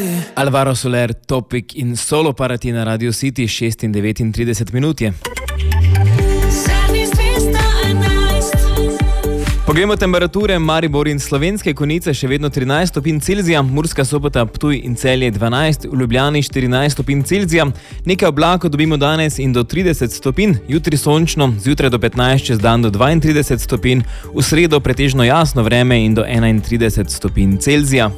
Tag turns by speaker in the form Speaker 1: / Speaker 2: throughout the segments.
Speaker 1: Alvaro Soler, Topic in Solo Parati na Radio City, 6:39 je. Poglejmo temperature. Maribor in Slovenske Konjice še vedno 13 stopinj Celzija, Murska Sobota, Ptuj in Celje 12, v Ljubljani 14 stopinj Celzija. Nekaj oblakov dobimo danes in do 30 stopinj, jutri sončno, zjutraj do 15, čez dan do 32 stopinj, v sredo pretežno jasno vreme in do 31 stopinj Celzija.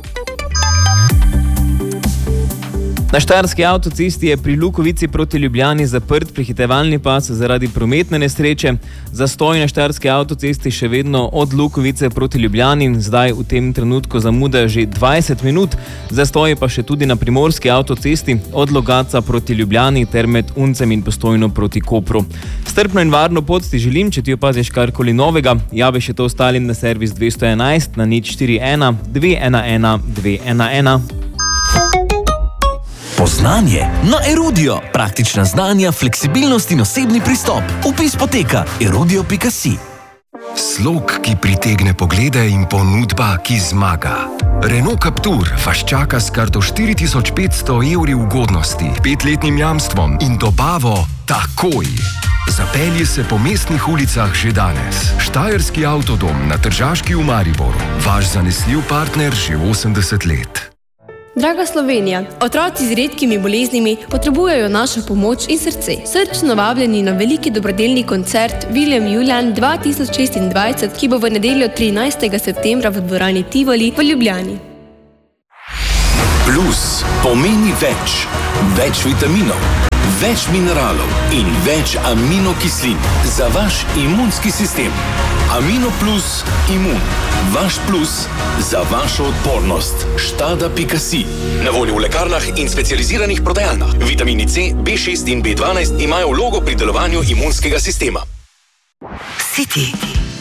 Speaker 1: Na štajerski avtocesti je pri Lukovici proti Ljubljani zaprt prehitevalni pas zaradi prometne nesreče. Zastoj na štajerski avtocesti še vedno od Lukovice proti Ljubljani, zdaj v tem trenutku zamuda že 20 minut. Zastoj pa še tudi na primorski avtocesti od Logatca proti Ljubljani ter med Uncem in Postojno proti Kopru. Strpno in varno pot ti želim, če ti opaziš karkoli novega, javi še to ostalim na servis 211 na 041 211 211.
Speaker 2: Poznanje na Erudio. Praktična znanja, fleksibilnost in osebni pristop. Vpis poteka erudio.si.
Speaker 3: Slog, ki pritegne poglede in ponudba, ki zmaga. Renault Captur vas čaka s karto 4500 € ugodnosti, 5-letnim jamstvom in dobavo takoj. Zapelji se po mestnih ulicah že danes. Štajerski avtodom na Tržaški v Mariboru. Vaš zanesljiv partner že 80 let.
Speaker 4: Draga Slovenija, otroci z redkimi boleznimi potrebujejo našo pomoč in srce. Srčno vabljeni na veliki dobrodelni koncert William Julian 2026, ki bo v nedeljo 13. septembra v dvorani Tivoli v Ljubljani.
Speaker 2: Plus pomeni več. Več vitaminov, več mineralov in več aminokislin za vaš imunski sistem. Amino Plus Imun. Vaš plus za vašo odpornost. Štada.si. Na voljo v lekarnah in specializiranih prodajalnah. Vitamini C, B6 in B12 imajo vlogo pri delovanju imunskega sistema.
Speaker 5: City.